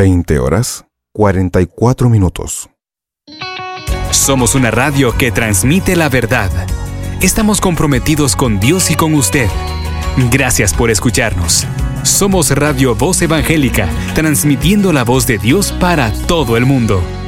20:44. Somos una radio que transmite la verdad. Estamos comprometidos con Dios y con usted. Gracias por escucharnos. Somos Radio Voz Evangélica, transmitiendo la voz de Dios para todo el mundo.